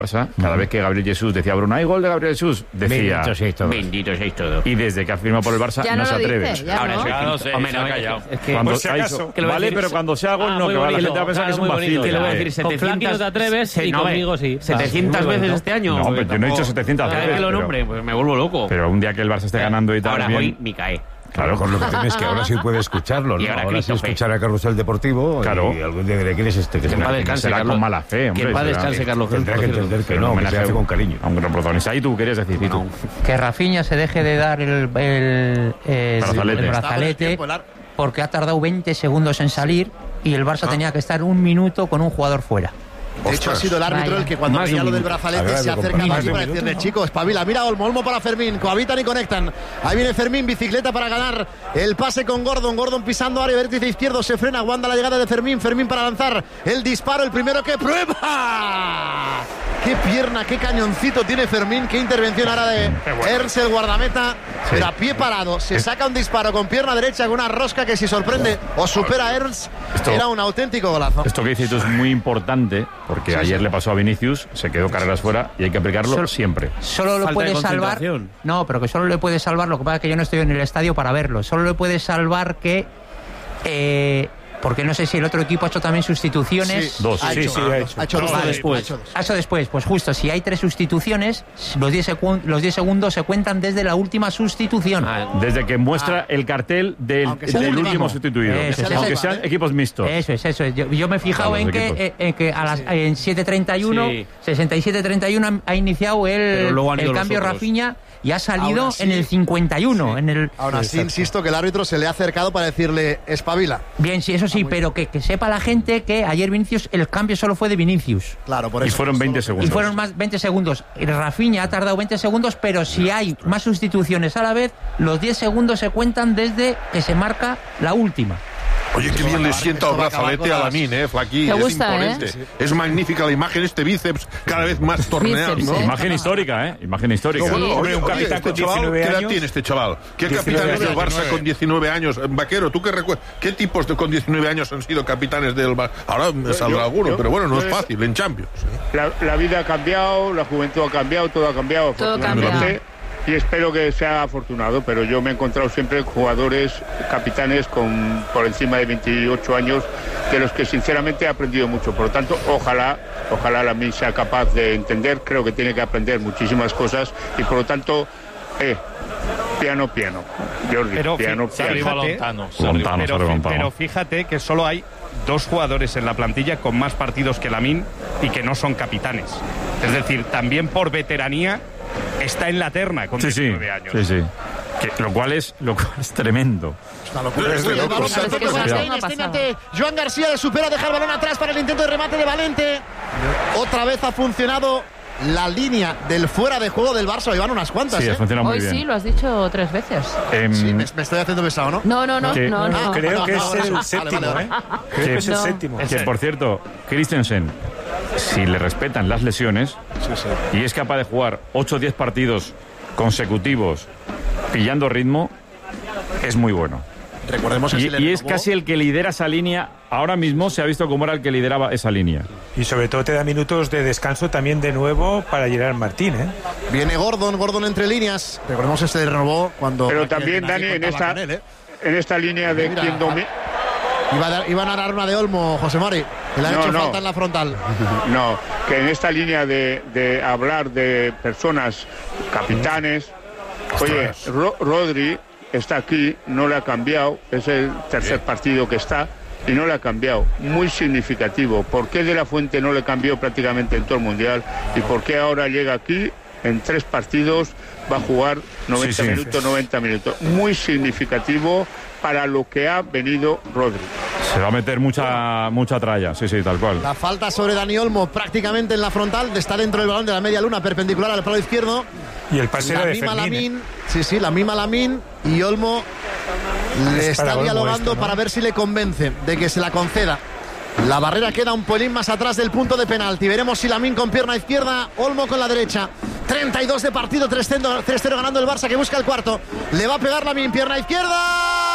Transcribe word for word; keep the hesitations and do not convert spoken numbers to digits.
Cada vez que Gabriel Jesús decía Bruno, hay gol de Gabriel Jesús, decía bendito seis todos. Bendito seis todos. Y desde que ha firmado por el Barça Ya no, no se lo atreve. dice, ya Ahora no. sí, Claro, se- hombre, se no, ha callado. es que Cuando Por si ha acaso. dicho- Que lo voy a vale, decir- pero cuando sea gol Ah, no, muy que va, la bonito. gente va a pensar Ah, que es un muy bonito. vacío. Que lo voy a ya, decir eh. Con Flaky no te atreves Sí, y no, conmigo sí. setecientas Muy veces bonito. este año. No, pero yo no he dicho Tampoco- setecientas Cada vez veces, que lo pero- nombre, pues me vuelvo loco. Pero un día que el Barça esté ganando y tal, Ahora bien, hoy me cae. claro, Con lo que tienes que ahora sí puede escucharlo, Y ¿no? ahora Ahora sí Christophe. escuchar a Carrusel Deportivo. Claro. Y algún día le quieres este que Que en paz descanse, será Carlos. con mala fe, hombre. Que en paz será- descanse, Carlos. Tendrá que entender que Pero no, un que se homenaje hace con cariño. a un gran protagonista. ¿Y tú querías decir? ¿Y tú? Que Rafinha se deje de dar el, el, el- Brazalete. el Está brazalete porque ha tardado veinte segundos en salir y el Barça tenía que estar un minuto con un jugador fuera. De hecho, ha sido el árbitro Vaya. el que cuando Más de veía un lo del minuto. brazalete Agravio se acerca completo. a Más de un para decirle, minuto, chico, espabila, mira Olmo, Olmo para Fermín, cohabitan y conectan. Ahí viene Fermín, bicicleta para ganar el pase con Gordon, Gordon pisando área vértice izquierdo, se frena, aguanta la llegada de Fermín, Fermín para lanzar el disparo, el primero que prueba. Qué pierna, qué cañoncito tiene Fermín, qué intervención ahora de Ernst, el guardameta, pero a pie parado, se saca un disparo con pierna derecha con una rosca que si sorprende o supera a Ernst, Esto- era un auténtico golazo. Esto que dices tú es muy importante porque ayer le pasó a Vinicius, se quedó carreras fuera y hay que aplicarlo Solo- siempre. Solo lo Falta puede de salvar. concentración. No, pero que solo le puede salvar. Lo que pasa es que yo no estoy en el estadio para verlo. Solo le puede salvar que. Eh, porque no sé si el otro equipo ha hecho también sustituciones. Sí, Dos. ha Sí, hecho, sí, ha ha hecho, hecho. dos, Vale, ha después. hecho dos. Ah, Eso después, pues justo, si hay tres sustituciones, los diez, secu- los diez segundos se cuentan desde la última sustitución. Ah, Desde que muestra el cartel del, Aunque sea el del último. último sustituido. Eso, eso, Aunque eso. sean equipos mixtos. Eso es, eso es. Yo, yo me he fijado Claro, en los que, equipos. eh, en que a las, en siete treinta y uno, Sí. sesenta y siete treinta y uno ha iniciado Pero el, luego han ido el los cambio otros. Rafinha y ha salido Aún así- en el cincuenta y uno. En el, Aún así, insisto que el árbitro se le ha acercado para decirle espabila. bien, sí, eso sí, pero que, que sepa la gente que ayer Vinicius, el cambio solo fue de Vinicius. Claro, por Y eso. fueron veinte Y segundos. fueron más veinte segundos. Y Rafinha ha tardado veinte segundos, pero si hay más sustituciones a la vez, los diez segundos se cuentan desde que se marca la última. Oye, qué bien le sienta el esto va a acabar brazalete con a las- Lamine, eh, Flaquí. Te Es gusta, imponente. ¿eh? Es magnífica la imagen, este bíceps cada vez más torneado, Bíceps, ¿no? ¿eh? Imagen histórica, ¿eh? Imagen histórica. No, bueno, Sí. oye, Hombre, un oye, capitán este con chaval, diecinueve ¿qué edad años? tiene este chaval? ¿Qué diecinueve, capitanes del Barça diecinueve. con diecinueve años? Vaquero, ¿tú qué recuerdas? ¿Qué tipos de, con diecinueve años han sido capitanes del Barça? Ahora me saldrá yo- alguno, yo- pero bueno, no yo- es fácil, en Champions. La, la vida ha cambiado, la juventud ha cambiado, todo ha cambiado, Todo afortunadamente. Y espero que sea afortunado, pero yo me he encontrado siempre jugadores, capitanes con por encima de veintiocho años, de los que sinceramente he aprendido mucho. Por lo tanto, ojalá, ojalá la mí sea capaz de entender, creo que tiene que aprender muchísimas cosas y por lo tanto, eh, piano, piano. Jordi, Pero piano, fi- piano. fíjate, Lontano, pero, sobre fi- Lontano. pero fíjate que solo hay dos jugadores en la plantilla con más partidos que Lamine y que no son capitanes. Es decir, también por veteranía está en la terna con Sí, sí. diecinueve años. Sí, sí. Que- lo cual es lo cual es tremendo. Una locura. Es de Uy, el locos. balón Es se que toca es con una Stein, pasada. Stein ante Joan García, le supera, deja el balón atrás para el intento de remate de Valente. Otra vez ha funcionado la línea del fuera de juego del Barça. Hoy van unas cuantas, Sí, ¿eh? ha funcionado muy Hoy bien. sí, lo has dicho tres veces. Em, Sí, me, me estoy haciendo pesado, ¿no? No, no, no, Que- no, no. Creo que es Vale, el vale, séptimo, vale, ¿eh? vale. Creo que es el No. séptimo. que por cierto, Christensen, si le respetan las lesiones y es capaz de jugar ocho o diez partidos consecutivos pillando ritmo, es muy bueno. Recordemos que Y, se le y es renovó. casi el que lidera esa línea. Ahora mismo se ha visto cómo era el que lideraba esa línea. Y sobre todo te da minutos de descanso también de nuevo para Gerard Martín, ¿eh? Viene Gordon, Gordon entre líneas. Recordemos que se le renovó cuando... Pero también, nadie Dani, en contaba esta, con él, ¿eh? en esta línea de Mira, quien domina... Iba a dar- iban a dar una de Olmo, José Mari. Que le han No, hecho no. falta en la frontal. No, que en esta línea de, de hablar de personas capitanes, oye, Ro- Rodri está aquí, no le ha cambiado, es el tercer partido que está y no le ha cambiado, muy significativo. ¿Por qué De La Fuente no le cambió prácticamente en todo el Mundial y por qué ahora llega aquí en tres partidos, va a jugar noventa Sí, sí. minutos, noventa minutos? Muy significativo para lo que ha venido Rodri. Se va a meter mucha mucha tralla, sí, sí, tal cual. La falta sobre Dani Olmo prácticamente en la frontal. Está dentro del balón de la media luna, perpendicular al palo izquierdo. Y el pase era La de mima Fermín, ¿eh? Lamín. Sí, sí, la mima Lamín. Y Olmo le Es está para Olmo dialogando esto, ¿no? para ver si le convence de que se la conceda. La barrera queda un pelín más atrás del punto de penalti. Veremos si Lamín con pierna izquierda, Olmo con la derecha. treinta y dos de partido, tres cero ganando el Barça que busca el cuarto. Le va a pegar Lamín, pierna izquierda.